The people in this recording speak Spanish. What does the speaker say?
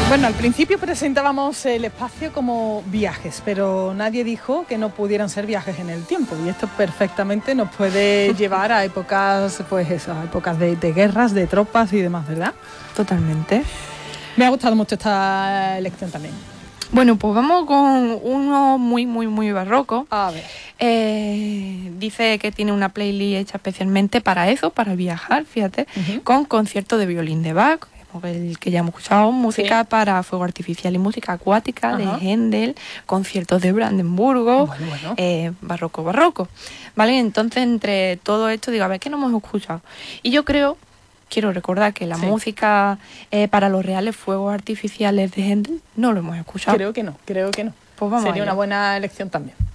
Bueno, al principio presentábamos el espacio como viajes, pero nadie dijo que no pudieran ser viajes en el tiempo, y esto perfectamente nos puede llevar a épocas, pues eso, a épocas de guerras, de tropas y demás, ¿verdad? Totalmente. Me ha gustado mucho esta elección también. Bueno, pues vamos con uno muy barroco. A ver. Dice que tiene una playlist hecha especialmente para eso, para viajar, fíjate, con concierto de violín de Bach, el que ya hemos escuchado, música para fuego artificial y música acuática de Händel, conciertos de Brandenburgo, barroco. ¿Vale? Entonces, entre todo esto, digo, a ver, ¿qué no hemos escuchado? Y yo quiero recordar que la música para los reales fuegos artificiales de Händel no lo hemos escuchado. Creo que no. Pues vamos Sería una buena elección también.